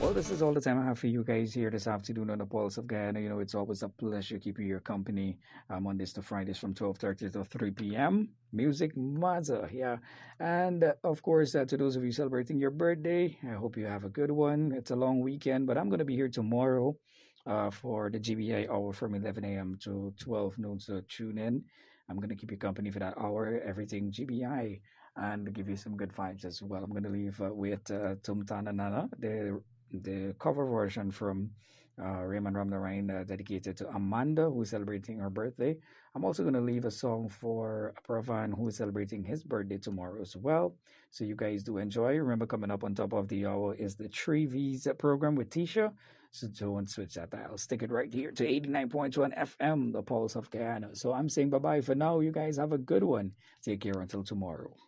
Well, this is all the time I have for you guys here this afternoon on the Pulse of Guyana. You know, it's always a pleasure keeping your company Mondays to Fridays from 12:30 to 3 p.m. Music Maza, yeah. And of course, to those of you celebrating your birthday, I hope you have a good one. It's a long weekend, but I'm going to be here tomorrow for the GBI hour from 11 a.m. to 12 noon. So tune in. I'm going to keep you company for that hour, everything GBI, and give you some good vibes as well. I'm going to leave with Tum Nana, the cover version from Raymond Ramnarine dedicated to Amanda, who's celebrating her birthday. I'm also going to leave a song for Pravan, who is celebrating his birthday tomorrow as well. So you guys do enjoy. Remember, coming up on top of the hour is the 3Vs program with Tisha. So don't switch that dial. Stick it right here to 89.1 FM, the Pulse of Guyana. So I'm saying bye bye for now. You guys have a good one. Take care until tomorrow.